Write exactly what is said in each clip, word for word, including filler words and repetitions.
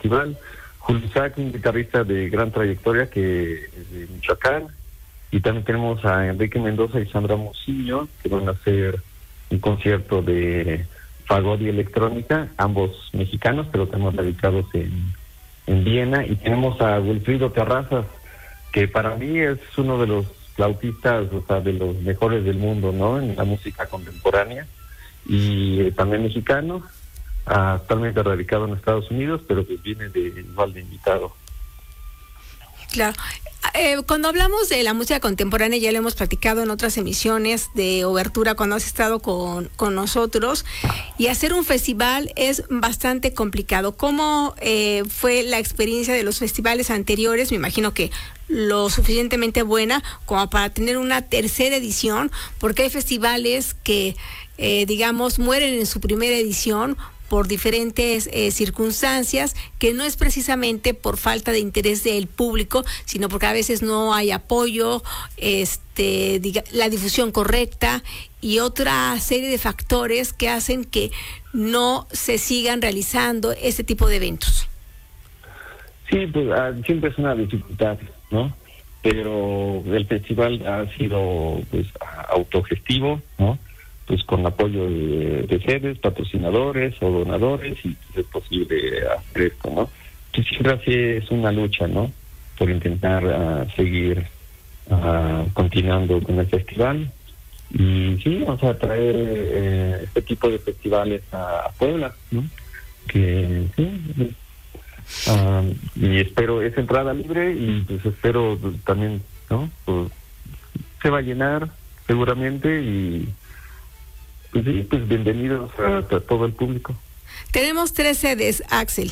festival. Julio Isaac, un guitarrista de gran trayectoria que es de Michoacán. Y también tenemos a Enrique Mendoza y Sandra Mociño, que van a hacer un concierto de fagot y electrónica, ambos mexicanos, pero tenemos radicados en, en Viena. Y tenemos a Wilfrido Terrazas, que para mí es uno de los flautistas, o sea, de los mejores del mundo, ¿no? En la música contemporánea. Y eh, también mexicano, actualmente radicado en Estados Unidos, pero pues viene de igual de invitado. Claro. Eh, cuando hablamos de la música contemporánea, ya lo hemos platicado en otras emisiones de Obertura cuando has estado con, con nosotros, y hacer un festival es bastante complicado. ¿Cómo eh, fue la experiencia de los festivales anteriores? Me imagino que lo suficientemente buena como para tener una tercera edición, porque hay festivales que, eh, digamos, mueren en su primera edición por diferentes eh, circunstancias, que no es precisamente por falta de interés del público, sino porque a veces no hay apoyo, este, diga, la difusión correcta y otra serie de factores que hacen que no se sigan realizando este tipo de eventos. Sí, pues uh, siempre es una dificultad, ¿no? Pero el festival ha sido pues autogestivo, ¿no? Pues con apoyo de, de sedes, patrocinadores o donadores, y es posible hacer esto, ¿no? Que siempre así es una lucha, ¿no? Por intentar uh, seguir uh, continuando con el festival. Y sí, o sea, traer eh, este tipo de festivales a, a Puebla, ¿no? Que sí, uh, y espero, es entrada libre, y pues espero pues, también, ¿no? Pues se va a llenar seguramente, y pues sí, pues bienvenidos a, a todo el público. Tenemos tres sedes, Axel.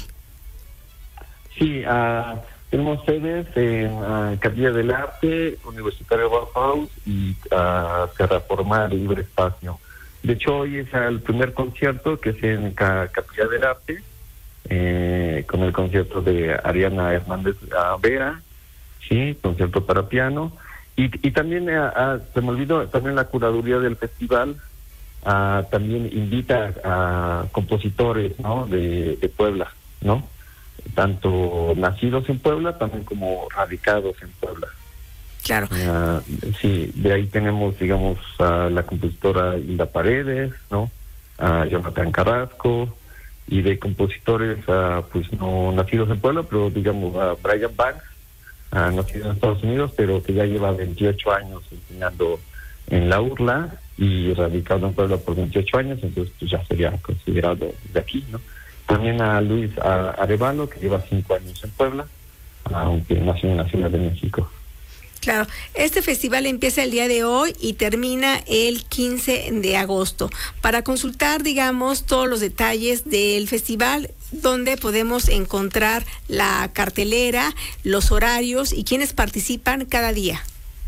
Sí, uh, tenemos sedes en uh, Capilla del Arte, Universitario Bauhaus y uh, Terra Formal, Libre Espacio. De hecho, hoy es el primer concierto, que es en Ca- Capilla del Arte, eh, con el concierto de Ariana Hernández uh, Vera, sí, concierto para piano. Y, y también, uh, uh, se me olvidó, también la curaduría del festival Uh, también invita a compositores, ¿no? de, de Puebla, ¿no? Tanto nacidos en Puebla también como radicados en Puebla. Claro. Uh, sí, de ahí tenemos, digamos, a la compositora Hilda Paredes, ¿no? A Jonathan Carrasco, y de compositores, uh, pues no nacidos en Puebla, pero digamos a Brian Banks, uh, nacido en Estados Unidos, pero que ya lleva veintiocho años enseñando en la URLA y radicado en Puebla por veintiocho años, entonces pues ya sería considerado de aquí, ¿no? También a Luis Arevalo, que lleva cinco años en Puebla, aunque nació en la Ciudad de México. Claro, este festival empieza el día de hoy y termina el quince de agosto. Para consultar, digamos, todos los detalles del festival, ¿dónde podemos encontrar la cartelera, los horarios y quiénes participan cada día?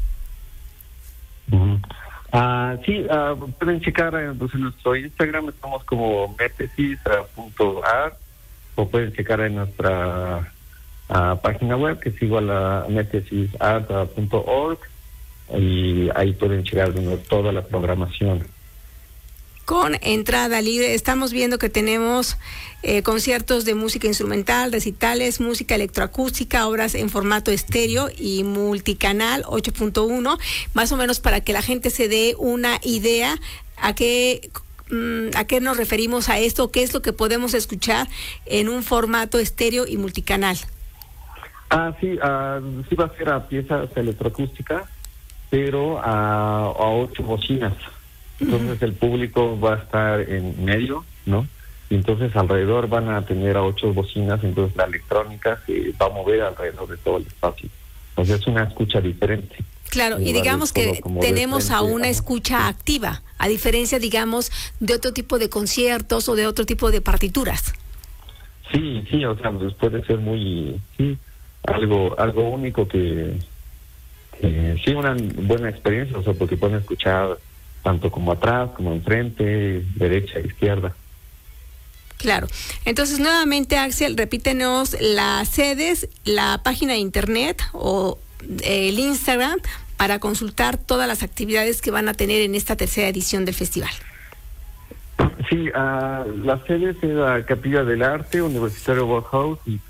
Uh-huh. Uh, sí, uh, pueden checar uh, pues, en nuestro Instagram, estamos como metesis punto art, o pueden checar en nuestra uh, página web, que es igual a metesis art punto org, y ahí pueden checar bueno, toda la programación. Con entrada libre, estamos viendo que tenemos eh, conciertos de música instrumental, recitales, música electroacústica, obras en formato estéreo y multicanal ocho punto uno, más o menos para que la gente se dé una idea a qué, mm, a qué nos referimos a esto, qué es lo que podemos escuchar en un formato estéreo y multicanal. Ah, sí, uh, sí va a ser a piezas electroacústicas, pero a, a ocho bocinas. Entonces el público va a estar en medio, ¿no? Y entonces alrededor van a tener a ocho bocinas, entonces la electrónica se va a mover alrededor de todo el espacio. Entonces es una escucha diferente. Claro, y digamos que tenemos a una escucha activa, a diferencia, digamos, de otro tipo de conciertos o de otro tipo de partituras. Sí, sí, o sea, pues puede ser muy, sí, algo algo único que, que sí, una buena experiencia, o sea, porque pueden escuchar tanto como atrás, como enfrente, derecha, izquierda. Claro. Entonces, nuevamente, Axel, repítenos las sedes, la página de internet o eh, el Instagram para consultar todas las actividades que van a tener en esta tercera edición del festival. Sí, uh, las sedes es la Capilla del Arte, Universitario Bauhaus y